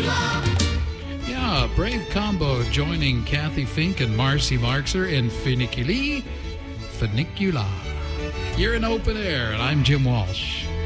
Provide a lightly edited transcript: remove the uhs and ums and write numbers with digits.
Yeah, brave combo joining Kathy Fink and Marcy Marxer in Funiculi. You're in Open Air, and I'm Jim Walsh.